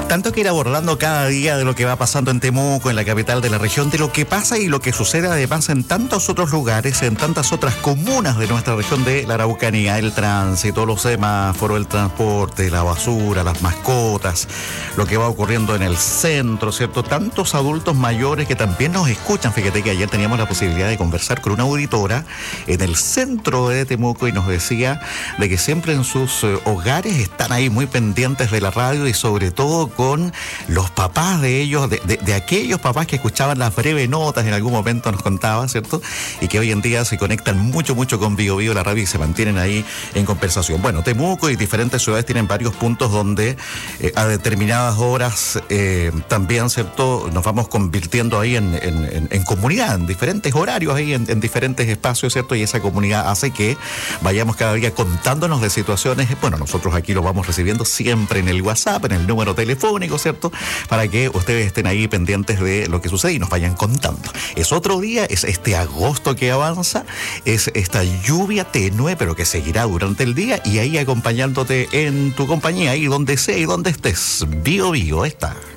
Tanto que ir abordando cada día de lo que va pasando en Temuco, en la capital de la región, de lo que pasa y lo que sucede además en tantos otros lugares, en tantas otras comunas de nuestra región de la Araucanía, el tránsito, los semáforos, el transporte, la basura, las mascotas, lo que va ocurriendo en el centro, ¿cierto? Tantos adultos mayores que también nos escuchan. Fíjate que ayer teníamos la posibilidad de conversar con una auditora en el centro de Temuco y nos decía de que siempre en sus hogares están ahí muy pendientes de la radio y sobre todo con los papás de ellos, de aquellos papás que escuchaban las breves notas en algún momento nos contaba, ¿cierto? Y que hoy en día se conectan mucho con Bio Bio, la radio, y se mantienen ahí en conversación. Bueno, Temuco y diferentes ciudades tienen varios puntos donde a determinadas horas también, ¿cierto? Nos vamos convirtiendo ahí en comunidad, en diferentes horarios ahí, en diferentes espacios, ¿cierto? Y esa comunidad hace que vayamos cada día contándonos de situaciones. Bueno, nosotros aquí lo vamos recibiendo siempre en el WhatsApp, en el número telefónico, ¿cierto? Para que ustedes estén ahí pendientes de lo que sucede y nos vayan contando. Es otro día, es este agosto que avanza, es esta lluvia tenue, pero que seguirá durante el día y ahí acompañándote en tu compañía, ahí donde sea y donde estés. Bio Bio está.